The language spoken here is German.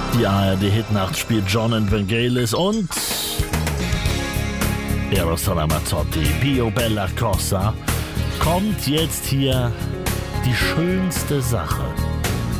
Die ARD-Hitnacht spielt John and Vangelis und Eros Ramazzotti, Pio Bella Cosa. Kommt jetzt hier die schönste Sache.